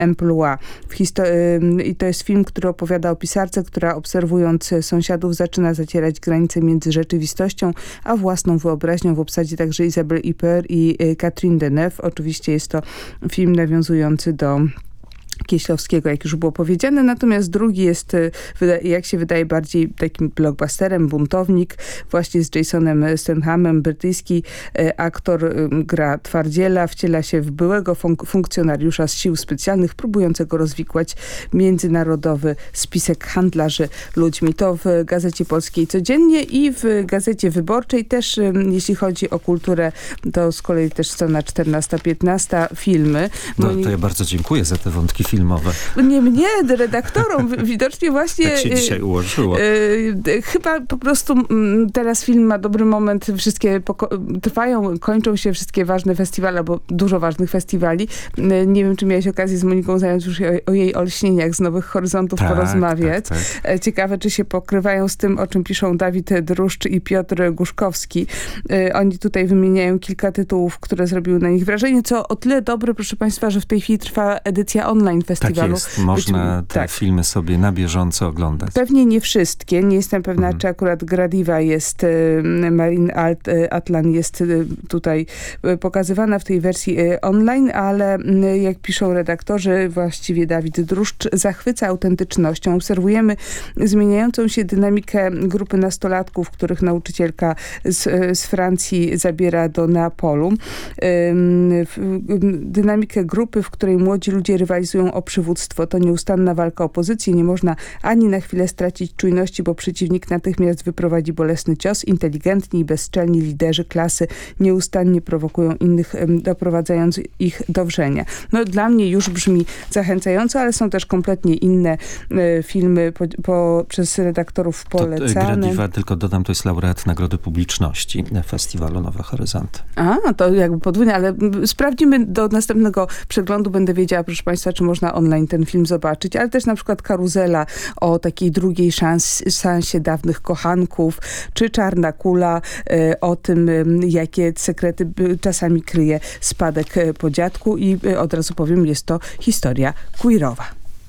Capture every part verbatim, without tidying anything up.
emploi. W histo- I to jest film, który opowiada o pisarce, która obserwując sąsiadów zaczyna zacierać granice między rzeczywistością a własną wyobraźnią. W obsadzie także Isabelle Huppert i Catherine Deneuve. Oczywiście jest to film nawiązujący do Kieślowskiego, jak już było powiedziane. Natomiast drugi jest, jak się wydaje, bardziej takim blockbusterem, Buntownik, właśnie z Jasonem Stathamem. Brytyjski aktor gra twardziela, wciela się w byłego funk- funkcjonariusza z sił specjalnych, próbującego rozwikłać międzynarodowy spisek handlarzy ludźmi. To w Gazecie Polskiej codziennie i w Gazecie Wyborczej też, jeśli chodzi o kulturę, to z kolei też strona czternasta piętnasta, filmy. No, to ja bardzo dziękuję za te wątki filmowe. Nie mnie, redaktorom. Widocznie właśnie... Tak się dzisiaj ułożyło. Y, y, chyba po prostu y, teraz film ma dobry moment. Wszystkie poko- trwają, kończą się wszystkie ważne festiwale, bo dużo ważnych festiwali. Y, nie wiem, czy miałeś okazję z Moniką Zając już o, o jej olśnieniach z Nowych Horyzontów tak, porozmawiać. Tak, tak. Ciekawe, czy się pokrywają z tym, o czym piszą Dawid Druszcz i Piotr Guszkowski. Y, oni tutaj wymieniają kilka tytułów, które zrobiły na nich wrażenie, co o tyle dobre, proszę państwa, że w tej chwili trwa edycja online festiwalu. Tak jest, można te tak. filmy sobie na bieżąco oglądać. Pewnie nie wszystkie, nie jestem pewna, mhm. czy akurat Gradiva jest, Marine Alt, Atlan jest tutaj pokazywana w tej wersji online, ale jak piszą redaktorzy, właściwie Dawid Druszcz, zachwyca autentycznością. Obserwujemy zmieniającą się dynamikę grupy nastolatków, których nauczycielka z, z Francji zabiera do Neapolu. Dynamikę grupy, w której młodzi ludzie rywalizują o przywództwo. To nieustanna walka opozycji. Nie można ani na chwilę stracić czujności, bo przeciwnik natychmiast wyprowadzi bolesny cios. Inteligentni i bezczelni liderzy klasy nieustannie prowokują innych, doprowadzając ich do wrzenia. No dla mnie już brzmi zachęcająco, ale są też kompletnie inne y, filmy po, po, przez redaktorów polecane. Gradiva, tylko dodam, to jest laureat Nagrody Publiczności Festiwalu Nowe Horyzonty. A, to jakby podwójnie, ale sprawdzimy do następnego przeglądu. Będę wiedziała, proszę państwa, czy można online ten film zobaczyć, ale też na przykład Karuzela o takiej drugiej szans, szansie dawnych kochanków, czy Czarna Kula y, o tym, y, jakie sekrety y, czasami kryje spadek y, po dziadku i y, od razu powiem, jest to historia queerowa.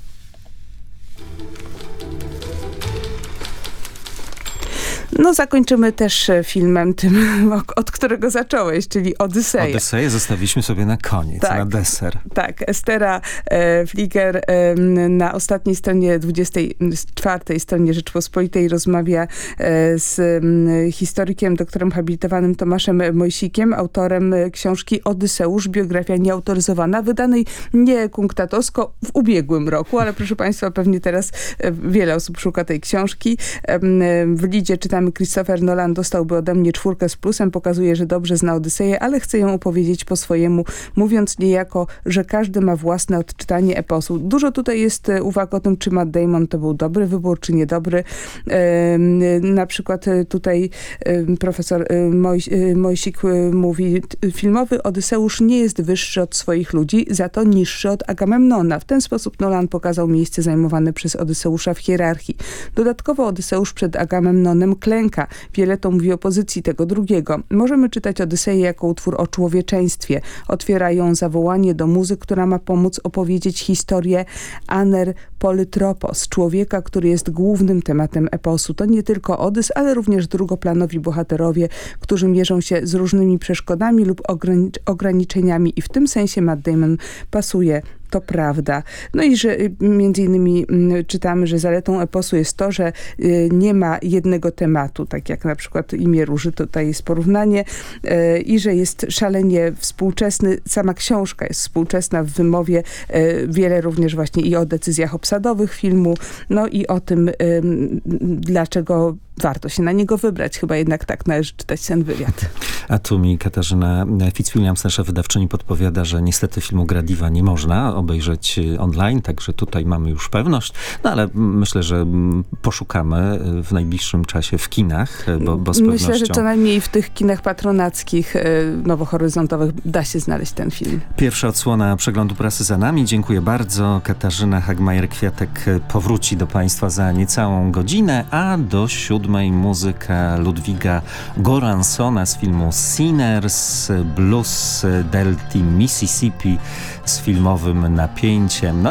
No zakończymy też filmem tym, od którego zacząłeś, czyli Odyseję. Odyseję zostawiliśmy sobie na koniec, tak, na deser. Tak, Estera e, Fliger e, na ostatniej stronie, dwudziestej czwartej stronie Rzeczpospolitej rozmawia e, z m, historykiem, doktorem habilitowanym Tomaszem Mojsikiem, autorem książki Odyseusz, biografia nieautoryzowana, wydanej nie kunktatowsko w ubiegłym roku, ale proszę państwa, pewnie teraz e, wiele osób szuka tej książki. E, w Lidzie czytamy: Christopher Nolan dostałby ode mnie czwórkę z plusem, pokazuje, że dobrze zna Odyseję, ale chce ją opowiedzieć po swojemu, mówiąc niejako, że każdy ma własne odczytanie eposu. Dużo tutaj jest uwag o tym, czy Matt Damon to był dobry wybór, czy niedobry. Na przykład tutaj profesor Moj- Mojsik mówi: filmowy Odyseusz nie jest wyższy od swoich ludzi, za to niższy od Agamemnona. W ten sposób Nolan pokazał miejsce zajmowane przez Odyseusza w hierarchii. Dodatkowo Odyseusz przed Agamemnonem klęka. Wiele to mówi o pozycji tego drugiego. Możemy czytać Odyseję jako utwór o człowieczeństwie. Otwiera ją zawołanie do muzy, która ma pomóc opowiedzieć historię Aner Polytropos, człowieka, który jest głównym tematem eposu. To nie tylko Odys, ale również drugoplanowi bohaterowie, którzy mierzą się z różnymi przeszkodami lub ogranic- ograniczeniami i w tym sensie Matt Damon pasuje. To prawda. No i że między innymi czytamy, że zaletą eposu jest to, że nie ma jednego tematu, tak jak na przykład Imię Róży, tutaj jest porównanie, i że jest szalenie współczesny. Sama książka jest współczesna w wymowie. Wiele również właśnie i o decyzjach obsadowych filmu, no i o tym, dlaczego warto się na niego wybrać. Chyba jednak tak należy czytać ten wywiad. A tu mi Katarzyna Fitzwilliams, nasza wydawczyni, podpowiada, że niestety filmu Gradiva nie można obejrzeć online, także tutaj mamy już pewność, no ale myślę, że poszukamy w najbliższym czasie w kinach, bo, bo z pewnością... Myślę, że co najmniej w tych kinach patronackich nowohoryzontowych da się znaleźć ten film. Pierwsza odsłona przeglądu prasy za nami. Dziękuję bardzo. Katarzyna Hagmajer-Kwiatek powróci do państwa za niecałą godzinę, a do siódmej siódmej muzyka Ludwiga Goransona z filmu Sinners, Blues Delty Mississippi z filmowym napięciem. No